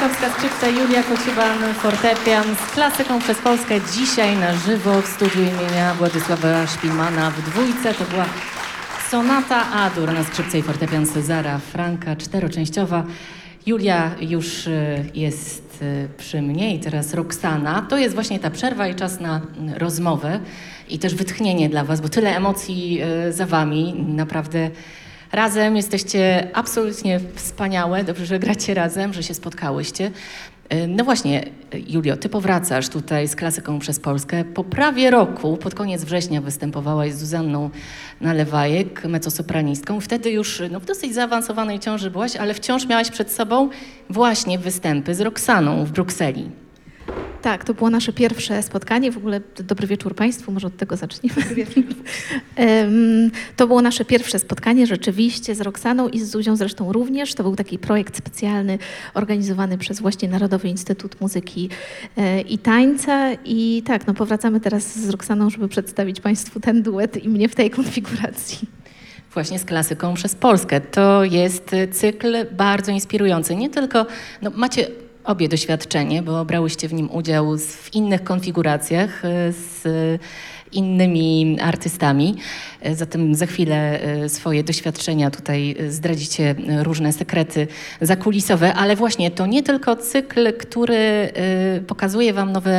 Jankowska, skrzypce, Julia Kociuban, fortepian z klasyką przez Polskę. Dzisiaj na żywo w studiu imienia Władysława Szpilmana w Dwójce. To była sonata A-dur na skrzypce i fortepian Cezara Franka, czteroczęściowa. Julia już jest przy mnie i teraz Roxana. To jest właśnie ta przerwa i czas na rozmowę i też wytchnienie dla was, bo tyle emocji za wami. Naprawdę razem jesteście absolutnie wspaniałe. Dobrze, że gracie razem, że się spotkałyście. No właśnie, Julio, ty powracasz tutaj z klasyką przez Polskę. Po prawie roku, pod koniec września występowałaś z Zuzanną Nalewajek, mezzosopranistką. Wtedy już w dosyć zaawansowanej ciąży byłaś, ale wciąż miałaś przed sobą właśnie występy z Roxaną w Brukseli. Tak, to było nasze pierwsze spotkanie. W ogóle dobry wieczór Państwu, może od tego zaczniemy. To było nasze pierwsze spotkanie rzeczywiście z Roxaną i z Zuzią zresztą również. To był taki projekt specjalny organizowany przez właśnie Narodowy Instytut Muzyki i Tańca. I tak, no powracamy teraz z Roxaną, żeby przedstawić Państwu ten duet i mnie w tej konfiguracji. Właśnie z klasyką przez Polskę. To jest cykl bardzo inspirujący. Nie tylko, macie obie doświadczenie, bo brałyście w nim udział w innych konfiguracjach z innymi artystami. Zatem za chwilę swoje doświadczenia tutaj zdradzicie, różne sekrety zakulisowe, ale właśnie to nie tylko cykl, który pokazuje wam nowe